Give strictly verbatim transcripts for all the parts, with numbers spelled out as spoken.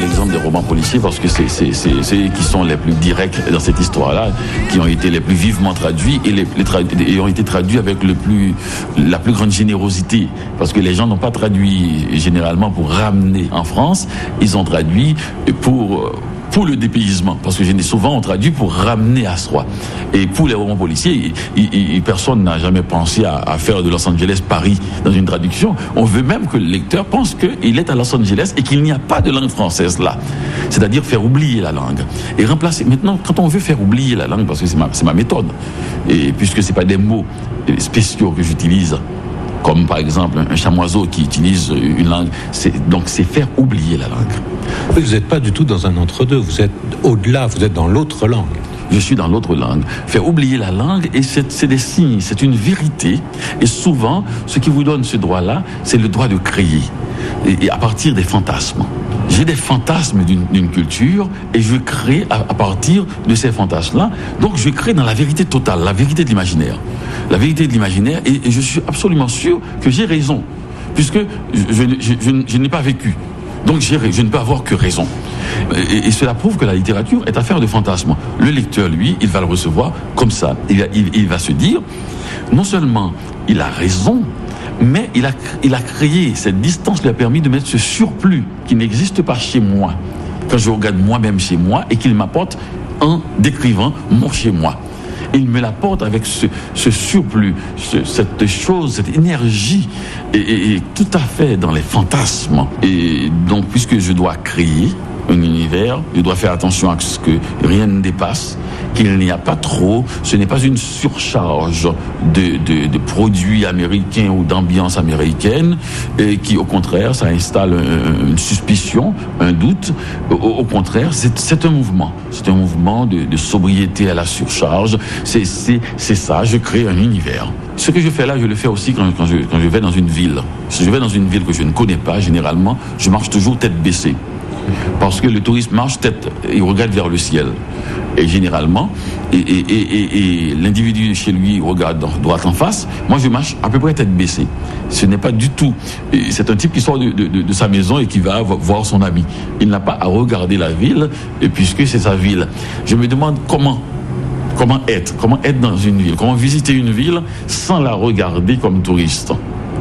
l'exemple des romans policiers parce que c'est, c'est, c'est, c'est eux qui sont les plus directs dans cette histoire-là, qui ont été les plus vivement traduits et, les, les tradu- et ont été traduits avec le plus, la plus grande générosité. Parce que les gens n'ont pas traduit généralement pour ramener en France, ils ont traduit pour... pour le dépaysement, parce que souvent on traduit pour ramener à soi. Et pour les romans policiers, il, il, il, personne n'a jamais pensé à, à faire de Los Angeles Paris dans une traduction. On veut même que le lecteur pense qu'il est à Los Angeles et qu'il n'y a pas de langue française là. C'est-à-dire faire oublier la langue. Et remplacer. Maintenant, quand on veut faire oublier la langue, parce que c'est ma, c'est ma méthode, et puisque c'est pas des mots spéciaux que j'utilise, comme par exemple un chamoiseau qui utilise une langue, c'est, donc c'est faire oublier la langue. Vous n'êtes pas du tout dans un entre-deux, vous êtes au-delà, vous êtes dans l'autre langue. Je suis dans l'autre langue. Faire oublier la langue, et c'est, c'est des signes, c'est une vérité. Et souvent, ce qui vous donne ce droit-là, c'est le droit de créer. Et, et à partir des fantasmes. J'ai des fantasmes d'une, d'une culture et je crée à, à partir de ces fantasmes-là. Donc je crée dans la vérité totale, la vérité de l'imaginaire. La vérité de l'imaginaire, et, et je suis absolument sûr que j'ai raison, puisque je, je, je, je, je n'ai pas vécu. Donc j'ai, je ne peux avoir que raison. Et, et cela prouve que la littérature est affaire de fantasme. Le lecteur, lui, il va le recevoir comme ça. Il, il, il va se dire, non seulement il a raison, mais il a, il a créé, cette distance lui a permis de mettre ce surplus qui n'existe pas chez moi, quand je regarde moi-même chez moi, et qu'il m'apporte en décrivant mon chez moi. Et il me l'apporte avec ce, ce surplus, ce, cette chose, cette énergie, et, et, et tout à fait dans les fantasmes. Et donc, puisque je dois créer un univers, je dois faire attention à ce que rien ne dépasse, qu'il n'y a pas trop, ce n'est pas une surcharge de, de, de produits américains ou d'ambiance américaine, et qui au contraire, ça installe un, une suspicion, un doute. Au, au contraire, c'est, c'est un mouvement, c'est un mouvement de, de sobriété à la surcharge, c'est, c'est, c'est ça, je crée un univers. Ce que je fais là, je le fais aussi quand, quand, je, quand je vais dans une ville. Si je vais dans une ville que je ne connais pas, généralement, je marche toujours tête baissée. Parce que le touriste marche tête, il regarde vers le ciel. Et généralement, et, et, et, et l'individu chez lui regarde droit en face. Moi, je marche à peu près tête baissée. Ce n'est pas du tout. C'est un type qui sort de, de, de sa maison et qui va voir son ami. Il n'a pas à regarder la ville, et puisque c'est sa ville. Je me demande comment. Comment être, comment être dans une ville, comment visiter une ville sans la regarder comme touriste.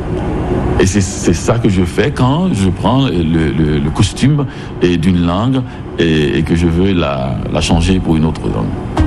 Et c'est, c'est ça que je fais quand je prends le, le, le costume d'une langue et, et que je veux la, la changer pour une autre langue.